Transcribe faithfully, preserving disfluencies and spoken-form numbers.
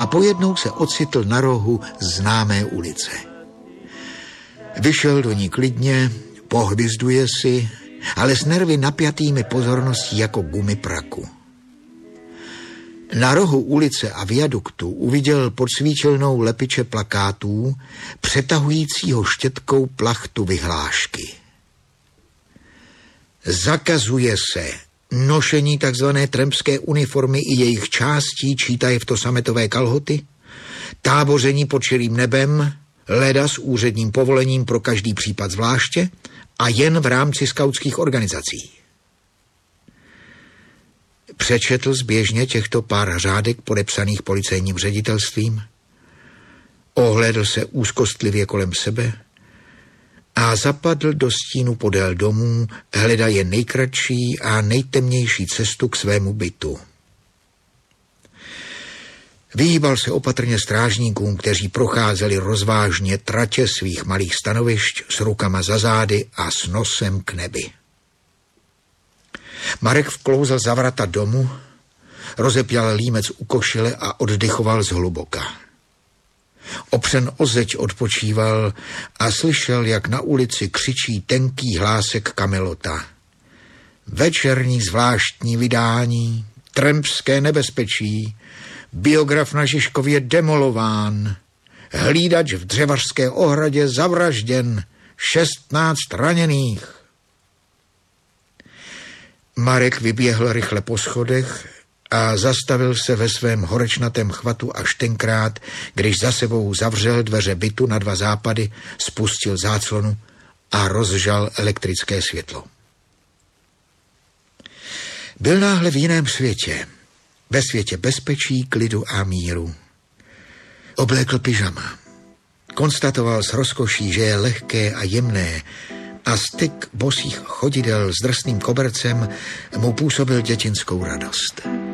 pojednou se ocitl na rohu známé ulice. Vyšel do ní klidně, pohvizduje si, ale s nervy napjatými pozorností jako gumy praku. Na rohu ulice a viaduktu uviděl pod svítilnou lepiče plakátů přetahujícího štětkou plachtu vyhlášky. Zakazuje se nošení takzvané trampské uniformy i jejich částí, čítaje v to sametové kalhoty, táboření pod širým nebem, leda s úředním povolením pro každý případ zvláště a jen v rámci skautských organizací. Přečetl zběžně těchto pár řádek podepsaných policejním ředitelstvím, ohlédl se úzkostlivě kolem sebe a zapadl do stínu podél domů, hledaje nejkratší a nejtemnější cestu k svému bytu. Vyhýbal se opatrně strážníkům, kteří procházeli rozvážně tratě svých malých stanovišť s rukama za zády a s nosem k nebi. Marek vklouzl za vrata domu, rozepěl límec u košile a oddychoval zhluboka. Opřen o zeď odpočíval a slyšel, jak na ulici křičí tenký hlásek Kamelota. Večerní zvláštní vydání, trampské nebezpečí, biograf na Žižkově demolován, hlídač v dřevařské ohradě zavražděn, šestnáct raněných. Marek vyběhl rychle po schodech a zastavil se ve svém horečnatém chvatu až tenkrát, když za sebou zavřel dveře bytu na dva západy, spustil záclonu a rozžal elektrické světlo. Byl náhle v jiném světě, ve světě bezpečí, klidu a míru. Oblékl pyžama. Konstatoval s rozkoší, že je lehké a jemné, a styk bosých chodidel s drsným kobercem mu působil dětinskou radost.